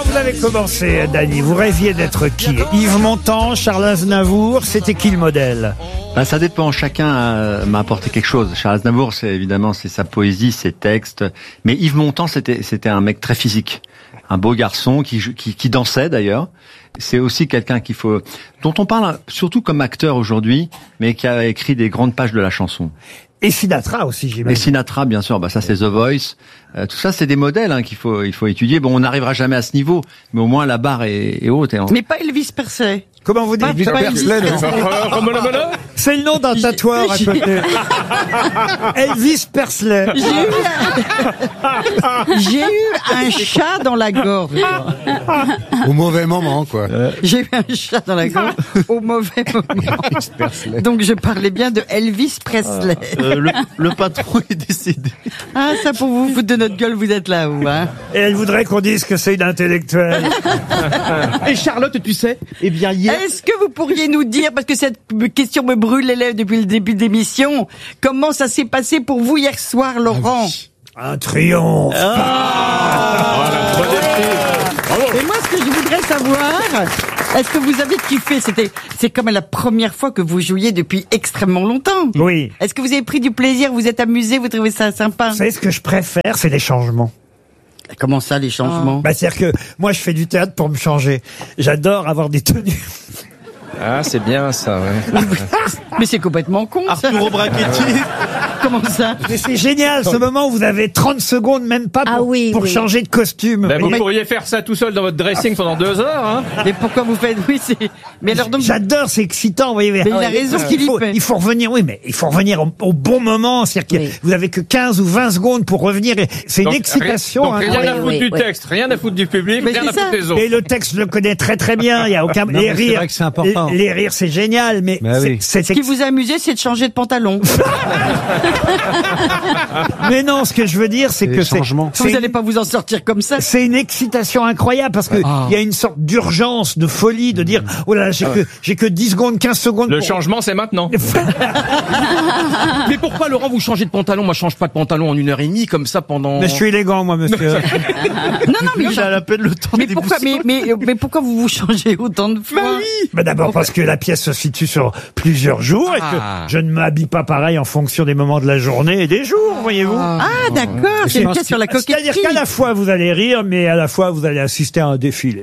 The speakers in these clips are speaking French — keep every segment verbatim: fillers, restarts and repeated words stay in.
vous avez commencé, Dany, vous rêviez d'être qui? Yves Montand, Charles Aznavour, c'était qui le modèle? Ben, ça dépend, chacun euh, m'a apporté quelque chose. Charles Aznavour, c'est évidemment c'est sa poésie, ses textes, mais Yves Montand, c'était c'était un mec très physique, un beau garçon qui qui, qui dansait d'ailleurs. C'est aussi quelqu'un qu'il faut, dont on parle surtout comme acteur aujourd'hui, mais qui a écrit des grandes pages de la chanson. Et Sinatra aussi, j'imagine. Et Sinatra, bien sûr, bah ça c'est The Voice. Euh, tout ça, c'est des modèles hein, qu'il faut il faut étudier. Bon, on n'arrivera jamais à ce niveau, mais au moins la barre est, est haute. Et on... Mais pas Elvis Presley. Comment vous dites? Elvis Presley. C'est le nom d'un tatoueur à côté. Elvis Presley. J'ai eu, j'ai eu un chat dans la gorge. Au mauvais moment, quoi. J'ai eu un chat dans la gorge au mauvais moment. Donc je parlais bien de Elvis Presley. Euh, le, le patron est décédé. Ah, ça pour vous foutre de notre gueule, vous êtes là, vous, hein. Et elle voudrait qu'on dise que c'est une intellectuelle. Et Charlotte, tu sais, eh bien hier... Est-ce que vous pourriez nous dire, parce que cette question me brûle les lèvres depuis le début de l'émission, comment ça s'est passé pour vous hier soir, Laurent? Un triomphe. Ah. Et moi, ce que je voudrais savoir, est-ce que vous avez kiffé? C'était, c'est comme la première fois que vous jouiez depuis extrêmement longtemps. Oui. Est-ce que vous avez pris du plaisir, vous êtes amusé, vous trouvez ça sympa? Vous savez, ce que je préfère, c'est les changements. Comment ça, les changements? Bah, c'est-à-dire que moi, je fais du théâtre pour me changer. J'adore avoir des tenues. Ah, c'est bien ça, ouais. Mais c'est complètement con, ça. Arturo Brachetti. Comment ça? Mais c'est génial, ce moment où vous avez trente secondes, même pas, pour, Ah oui, pour oui. changer de costume. Ben, vous Mais pourriez faire ça tout seul dans votre dressing pendant deux heures, hein. Mais pourquoi vous faites, oui, c'est, mais alors donc, J'adore, c'est excitant, vous voyez. Mais il a raison, Parce qu'il Philippe. faut, il faut revenir, oui, mais il faut revenir au, au bon moment. C'est-à-dire que Oui. vous avez que quinze ou vingt secondes pour revenir. et C'est une Donc, excitation. Donc, rien incroyable. à Oui, foutre oui, du oui. texte, rien à foutre du public, Mais rien c'est à foutre ça. des autres. Et le texte, je le connais très très bien. Il y a aucun. Non, les mais c'est rires, vrai que c'est important. les, les rires, c'est génial, mais Mais c'est, oui. c'est ce qui vous a amusé, c'est de changer de pantalon. mais non, ce que je veux dire, c'est Les que c'est, changements. c'est Vous une- n'allez pas vous en sortir comme ça. c'est une excitation incroyable parce que Ah. il y a une sorte d'urgence, de folie, de dire oh là là, j'ai que j'ai que dix secondes, quinze secondes. Le pour... changement, c'est maintenant. Mais pourquoi, Laurent, vous changez de pantalon? Moi, je change pas de pantalon en une heure et demie, comme ça, pendant... Mais je suis élégant, moi, monsieur. Non, non, mais, Il a à peine le temps mais de pourquoi, mais, mais, mais pourquoi vous vous changez autant de fois? Bah d'abord parce que la pièce se situe sur plusieurs jours et Ah. que je ne m'habille pas pareil en fonction des moments de la journée et des jours, voyez-vous. Ah, d'accord, c'est une pièce sur la C'est-à-dire coquetterie. qu'à la fois vous allez rire, mais à la fois vous allez assister à un défilé.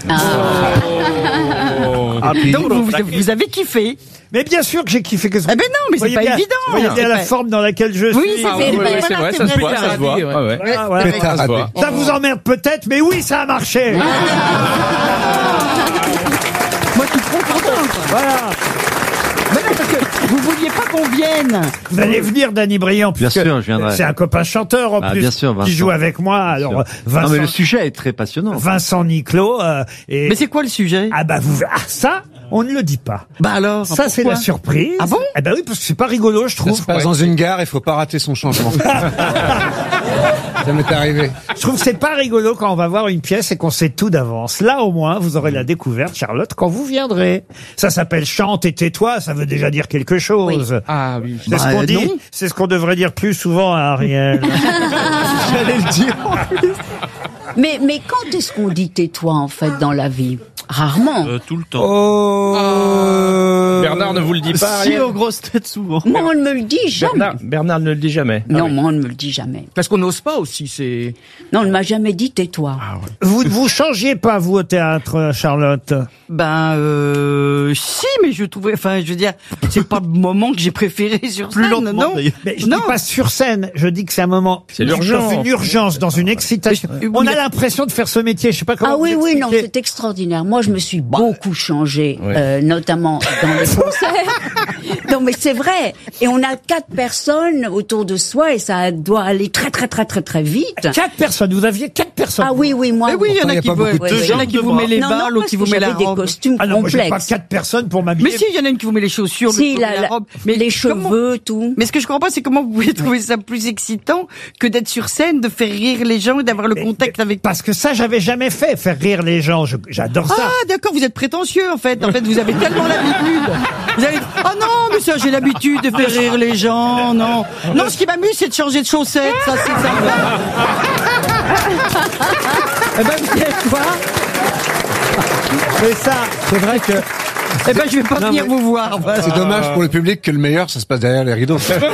Donc vous, vous avez kiffé. Mais bien sûr que j'ai kiffé que ça. Eh ben non, mais c'est Voyez pas bien- évident. Vous voyez bien la C'est pas- forme dans laquelle je Oui, suis. c'est Ah, vrai, oui, oui, voilà, c'est vrai, c'est ça se vrai, voit, c'est ça se voit. vrai. Ouais, ouais. Ah, voilà. C'est vrai. Ça se voit. Ça vous emmerde peut-être, mais oui, ça a marché. Moi, je suis trop contente. Voilà. Mais non, parce que vous vouliez pas qu'on vienne. Vous allez venir, Dany Briand, Bien puisque sûr, je viendrai. c'est un copain chanteur en Ah, plus bien sûr, Vincent. qui joue avec moi. Alors Non, Vincent, mais le sujet est très passionnant. Vincent Niclot. euh, et Mais c'est quoi le sujet? ah bah vous, ah ça, on ne le dit pas. Bah alors. Ça c'est pourquoi la surprise. Ah bon? Eh ben oui, parce que c'est pas rigolo, je Ça trouve. se passe dans une gare, il faut pas rater son changement. Ça m'est arrivé. Je trouve que c'est pas rigolo quand on va voir une pièce et qu'on sait tout d'avance. Là, au moins, vous aurez la découverte, Charlotte, quand vous viendrez. Ça s'appelle Chante et tais-toi, ça veut déjà dire quelque chose. Ah oui. C'est ce Bah, qu'on euh, dit, non. c'est ce qu'on devrait dire plus souvent à Ariel. J'allais le dire. Mais, mais quand est-ce qu'on dit tais-toi, en fait, dans la vie? Rarement. Tout le temps. Oh. Bernard ne vous le dit pas, Si Ariel aux grosses têtes souvent. Moi, on ne me le dit jamais. Bernard, Bernard ne le dit jamais. Non, Ah oui. moi, on ne me le dit jamais. Parce qu'on n'ose pas aussi, c'est... Non, on ne m'a jamais dit tais-toi. Vous ne vous changiez pas, vous, au théâtre, Charlotte? Ben euh, si, mais je trouvais, enfin, je veux dire, c'est pas le moment que j'ai préféré sur Plus scène, lentement, non. d'ailleurs. Mais je Non. dis pas sur scène, je dis que c'est un moment C'est dans l'urgence. une urgence, dans une excitation. Mais- On a mais- l'impression de faire ce métier, je sais pas comment Ah vous oui, oui, non, expliquer. c'est extraordinaire. Moi, je me suis beaucoup changé, Ouais. euh, notamment dans les concerts. Non, mais c'est vrai. Et on a quatre personnes autour de soi et ça doit aller très, très, très, très, très vite. Quatre personnes, vous aviez quatre personnes. Ah oui, oui, moi. Mais oui, il y en Pourtant, il y a a qui pas vous, beaucoup de il y en a gens qui de vous bras. met les non, balles, non, l'autre parce qui que vous met la j'avais des robe. costumes Ah non, moi, j'ai pas complexes. quatre personnes pour Mais m'habiller. si, il y en a une qui vous met les chaussures, Si, l'autre qui la, vous met la la- robe. Mais les comment- cheveux, tout. Mais ce que je comprends pas, c'est comment vous pouvez trouver ça plus excitant que d'être sur scène, de faire rire les gens et d'avoir le Mais- contact mais- avec. Parce que ça, j'avais jamais fait, faire rire les gens. Je- J'adore ça. d'accord, vous êtes prétentieux en fait. En fait, vous avez tellement l'habitude. Vous avez oh non, mais ça j'ai l'habitude de faire rire les gens. Non, non, ce qui m'amuse c'est de changer de chaussettes. Ça c'est sympa. Eh ben, vous savez quoi? Mais ça, c'est vrai que... Eh ben, je vais pas Non, venir mais- vous voir. Voilà. C'est dommage pour le public que le meilleur, ça se passe derrière les rideaux.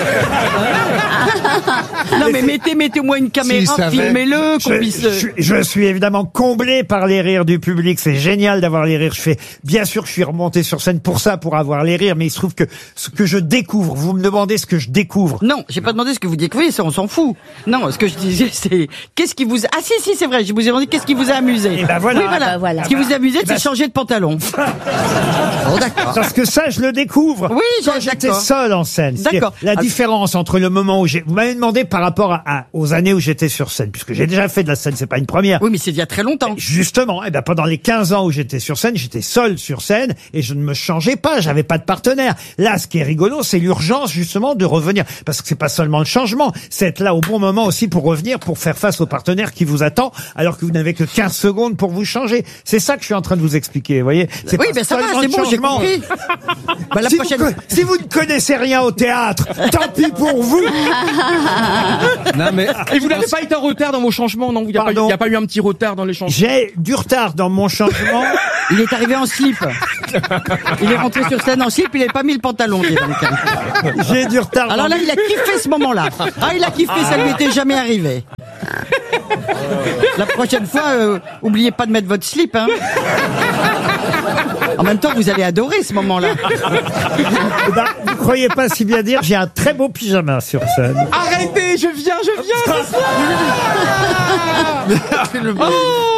Non, mais mettez, mettez-moi une caméra, S'il savait. filmez-le, qu'on Je, puisse. je- je suis évidemment comblé par les rires du public. C'est génial d'avoir les rires. Je fais, bien sûr, je suis remonté sur scène pour ça, pour avoir les rires. Mais il se trouve que ce que je découvre, vous me demandez ce que je découvre. Non, j'ai pas demandé ce que vous découvrez, ça on s'en fout. Non, ce que je disais c'est qu'est-ce qui vous ah si si c'est vrai, je vous ai demandé qu'est-ce qui vous a amusé. Eh ben voilà. Oui voilà. Ah bah voilà. Ce qui vous a amusé Eh ben, c'est changer de pantalon. Oh d'accord. Parce que ça, je le découvre. Oui, quand j'ai- j'étais d'accord. seul en scène. C'est D'accord. La Ah. différence entre le moment où j'ai, vous m'avez demandé par rapport à, à- aux années où j'étais sur scène, puisque j'ai déjà fait de la scène, c'est pas une première. Oui mais c'est il y a très longtemps. Justement, eh ben pendant les quinze ans où j'étais sur scène, j'étais seul sur scène et je ne me changeais pas, j'avais pas de partenaire. Là, ce qui est rigolo, c'est l'urgence justement de revenir, parce que c'est pas seulement le changement, c'est être là au bon moment aussi pour revenir, pour faire face au partenaire qui vous attend, alors que vous n'avez que quinze secondes pour vous changer. C'est ça que je suis en train de vous expliquer, vous voyez. C'est Oui pas ben ça va, seulement c'est le bon, j'ai changement. compris. Bah, la si, prochaine vous, co- si vous ne connaissez rien au théâtre, tant pis pour vous. Non, mais. Et vous n'avez pas été en retard dans vos changements, non? Il n'y a, pas eu- Pardon. il y a pas eu un petit retard dans les changements? J'ai du retard dans mon changement. Il est arrivé en slip. Il est rentré sur scène en slip, il n'avait pas mis le pantalon. dis donc. J'ai du retard. Alors dans- là, il a kiffé ce moment-là. Ah, il a kiffé, ça lui était jamais arrivé. La prochaine fois, euh, oubliez pas de mettre votre slip, hein. En même temps, vous allez adorer ce moment-là. Eh ben, vous croyez pas si bien dire, j'ai un très beau pyjama sur scène. Arrêtez, je viens, je viens ce soir.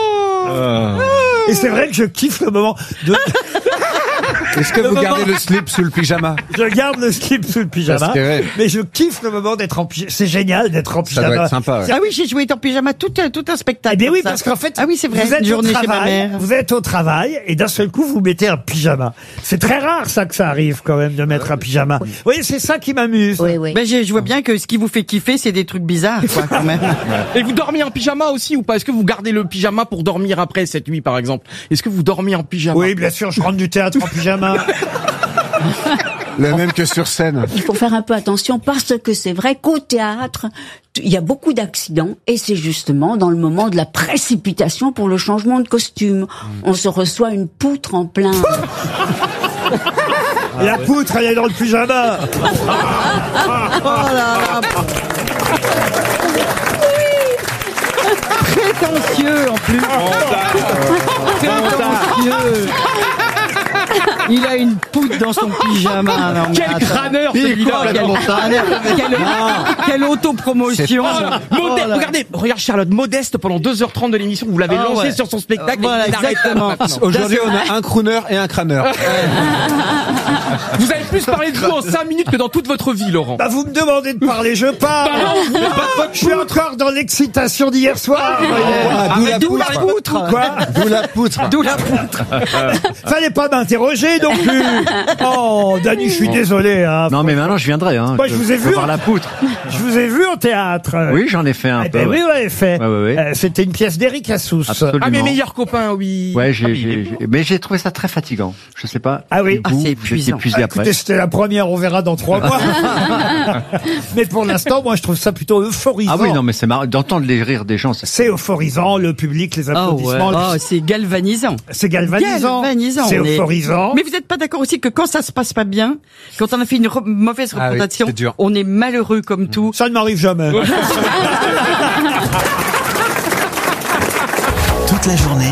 Et c'est vrai que je kiffe le moment de... Est-ce que Le vous moment- gardez le slip sous le pyjama? Je garde le slip sous le pyjama, Ça serait- mais je kiffe le moment d'être en pyjama. C'est génial d'être en Ça pyjama. doit être sympa, ouais. Ah oui, j'ai joué en pyjama tout, un- tout un spectacle. Eh bien oui, comme parce ça. qu'en fait, Ah oui, c'est vrai, vous êtes une journée au chez ma travail, mère. vous êtes au travail, et d'un seul coup, vous mettez un pyjama. C'est très rare, ça, que ça arrive, quand même, de mettre un pyjama. Vous voyez, c'est ça qui m'amuse. Oui, oui. Ben, je je vois bien que ce qui vous fait kiffer, c'est des trucs bizarres, quoi, quand même. Et vous dormez en pyjama aussi ou pas? Est-ce que vous gardez le pyjama pour dormir après cette nuit, par exemple? Est-ce que vous dormez en pyjama? Oui, bien sûr, je rentre du théâtre en pyjama. Le même que sur scène. Il faut faire un peu attention parce que c'est vrai qu'au théâtre, t- il y a beaucoup d'accidents et c'est justement dans le moment de la précipitation pour le changement de costume. On se reçoit une poutre en plein. La poutre, elle est dans le pyjama. Oh là là. Prétentieux, en plus. Prétentieux. Il a une poutre dans son pyjama. Non, mais Quel attends. crâneur, Quel celui-là. crâneur. Quelle, quelle autopromotion. Modeste, Oh là. regardez, regarde Charlotte, modeste pendant deux heures trente de l'émission, vous l'avez Ah lancé ouais. sur son spectacle. Voilà, et il n'arrête pas exactement. maintenant. Aujourd'hui, on a un crooner et un crâneur. Vous avez plus parlé de vous en cinq minutes que dans toute votre vie, Laurent. Bah, vous me demandez de parler, je parle. Je suis encore dans l'excitation d'hier soir. voyez. Ah, d'où la D'où la poutre. poutre. Quoi? D'où la poutre. D'où la poutre. Fallait pas m'interroger non plus. Oh, Dany, je suis désolé. Hein. Non, mais maintenant, je viendrai. Hein. Moi, je vous ai vu. voir la poutre. Je vous ai vu au théâtre. Oui, j'en ai fait un Eh peu. ben oui, ouais. vous l'avez fait. Ouais, ouais, ouais. Euh, C'était une pièce d'Éric Assous. Absolument. Ah, mes meilleurs copains, oui. Ouais, Ah, j'ai, mais j'ai, il est beau. j'ai- mais j'ai trouvé ça très fatigant. Je sais pas. Ah oui. Et Ah, vous, c'est vous épuisant. étiez épuisé Ah, après. écoutez, c'était la première, on verra dans trois mois. Mais pour l'instant, moi, je trouve ça plutôt euphorisant. Ah oui, non, mais c'est marrant d'entendre les rires des gens. C'est C'est euphorisant, le public, les Oh, ouais. applaudissements. Oh, c'est galvanisant. C'est galvanisant. Galvanisant. C'est on est- euphorisant. Mais vous n'êtes pas d'accord aussi que quand ça se passe pas bien, quand on a fait une re- mauvaise Ah oui, représentation, c'est dur. on est malheureux comme tout. Ça ne m'arrive jamais. Toute la journée,